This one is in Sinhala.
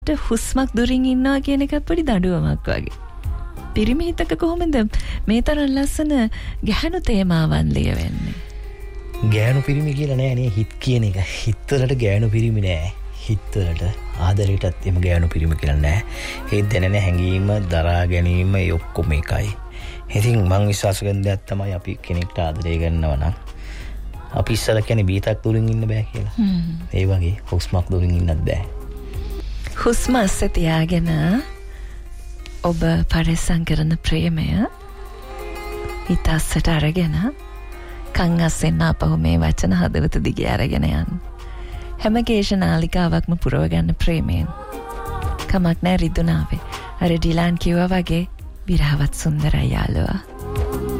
හුස්මක් දුරින් ඉන්නවා කියන එකත් පොඩි දඬුවමක් වගේ. පිරිමි හිතක කොහොමද මේ තරම් ලස්සන ගැහණු තේමාවන් ලියවෙන්නේ? ගෑනු පිරිමි කියලා නෑ නේ හිත කියන එක. හිතවලට ගෑනු පිරිමි නෑ. හිතවලට ආදරයටත් එම ගෑනු පිරිමි කියලා නෑ. ඒ දැනෙන හැඟීම දරා ගැනීම ඒ ඔක්කොම එකයි. ඉතින් මං විශ්වාස කරන දෙයක් තමයි අපි කෙනෙක්ට ආදරය කරනවා නම් අපි ඉස්සර කියන්නේ බීතක් දුරින් ඉන්න බෑ කියලා. ඒ වගේ හුස්මක් දුරින් ඉන්නත් බෑ. හුස්ම අස්සේ තියාගෙන ඔබ පරිස්සම් කරන ප්‍රේමය හිත අස්සට අරගෙන කන් අස්සෙන් ආපහු මේ වචන හදවත දිගේ අරගෙන යන්න. හැම කේශ නාලිකාවක්ම පුරව ගන්න ප්‍රේමයෙන්. කමක් නෑ රිදුනාවේ. අර ඩිලාන් කිව්වා වගේ විරහවත් සුන්දරයි යාළුවා.